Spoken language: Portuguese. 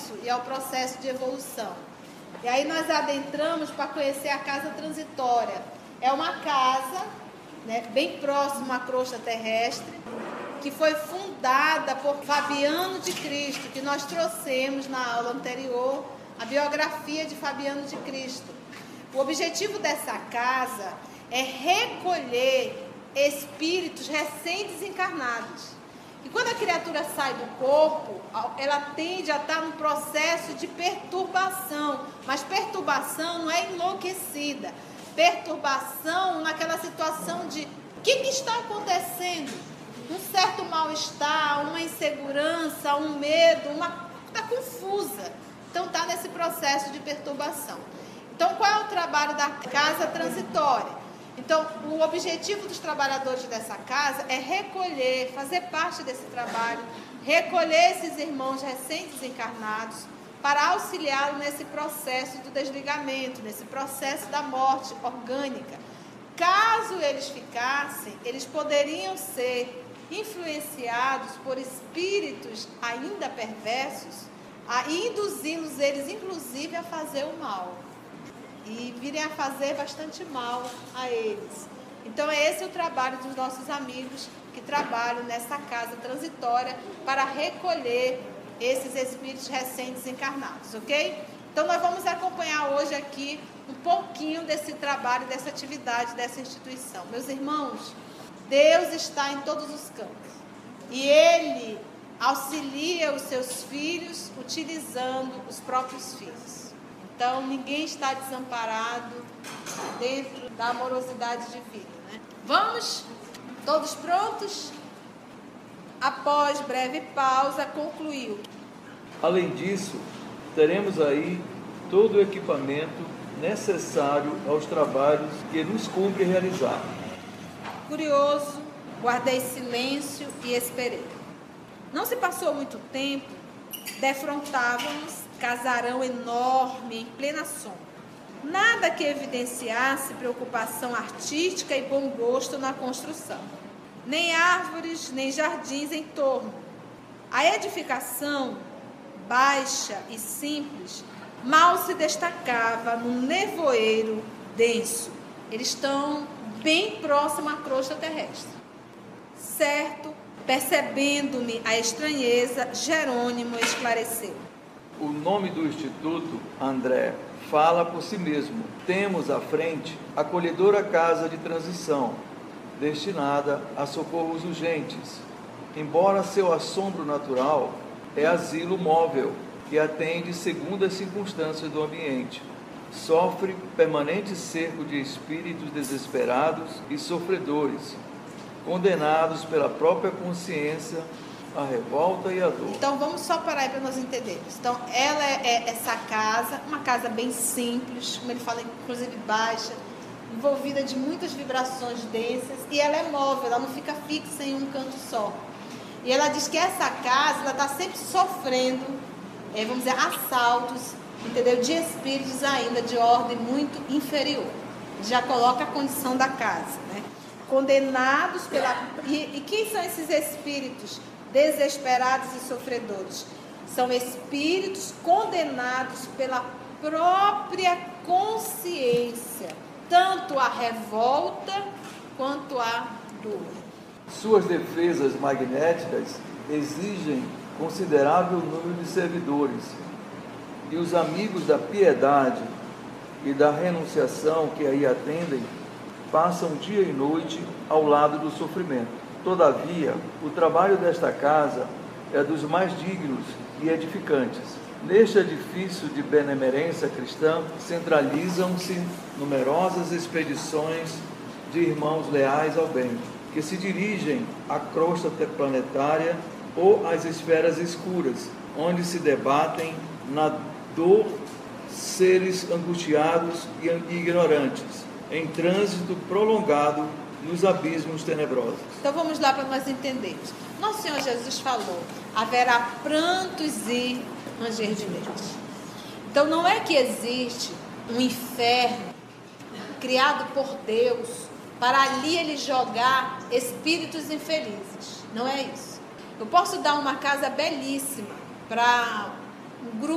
isso e ao processo de evolução. E aí nós adentramos para conhecer a casa transitória. É uma casa, né, bem próxima à crosta terrestre, que foi fundada por Fabiano de Cristo, que nós trouxemos na aula anterior, a biografia de Fabiano de Cristo. O objetivo dessa casa é recolher espíritos recém-desencarnados. E quando a criatura sai do corpo, ela tende a estar num processo de perturbação. Mas perturbação não é enlouquecida. Perturbação naquela situação de o que está acontecendo? Um certo mal-estar, uma insegurança, um medo, está confusa. Então está nesse processo de perturbação. Então qual é o trabalho da casa transitória? Então, o objetivo dos trabalhadores dessa casa é recolher, fazer parte desse trabalho, recolher esses irmãos recém-desencarnados para auxiliá-los nesse processo do desligamento, nesse processo da morte orgânica. Caso eles ficassem, eles poderiam ser influenciados por espíritos ainda perversos, a induzi-los eles, inclusive, a fazer o mal. E virem a fazer bastante mal a eles. Então é esse o trabalho dos nossos amigos que trabalham nessa casa transitória para recolher esses espíritos recém-desencarnados, ok? Então nós vamos acompanhar hoje aqui um pouquinho desse trabalho, dessa atividade, dessa instituição. Meus irmãos, Deus está em todos os campos e Ele auxilia os seus filhos utilizando os próprios filhos. Então, ninguém está desamparado dentro da amorosidade divina, né? Vamos? Todos prontos? Após breve pausa, concluiu. Além disso, teremos aí todo o equipamento necessário aos trabalhos que nos cumpre realizar. Curioso, guardei silêncio e esperei. Não se passou muito tempo, defrontávamos casarão enorme em plena sombra. Nada que evidenciasse preocupação artística e bom gosto na construção. Nem árvores, nem jardins em torno. A edificação, baixa e simples, mal se destacava num nevoeiro denso. Eles estão bem próximo à crosta terrestre. Certo, percebendo-me a estranheza, Jerônimo esclareceu. O nome do Instituto, André, fala por si mesmo. Temos à frente a acolhedora casa de transição, destinada a socorros urgentes. Embora seu assombro natural é asilo móvel, que atende segundo as circunstâncias do ambiente. Sofre permanente cerco de espíritos desesperados e sofredores, condenados pela própria consciência a revolta e a dor. Então vamos só parar aí para nós entendermos. Então ela é essa casa, uma casa bem simples, como ele fala, inclusive baixa, envolvida de muitas vibrações densas, e ela é móvel, ela não fica fixa em um canto só. E ela diz que essa casa, ela está sempre sofrendo, vamos dizer, assaltos, entendeu? De espíritos ainda de ordem muito inferior. Já coloca a condição da casa, né? Condenados pela... E quem são esses espíritos desesperados e sofredores? São espíritos condenados pela própria consciência, tanto à revolta quanto à dor. Suas defesas magnéticas exigem considerável número de servidores, e os amigos da piedade e da renunciação que aí atendem passam dia e noite ao lado do sofrimento. Todavia, o trabalho desta casa é dos mais dignos e edificantes. Neste edifício de benemerência cristã, centralizam-se numerosas expedições de irmãos leais ao bem, que se dirigem à crosta planetária ou às esferas escuras, onde se debatem na dor seres angustiados e ignorantes, em trânsito prolongado nos abismos tenebrosos. Então vamos lá para nós entendermos. Nosso Senhor Jesus falou: haverá prantos e ranger de dentes. Então não é que existe um inferno criado por Deus para ali ele jogar espíritos infelizes. Não é isso. Eu posso dar uma casa belíssima para um grupo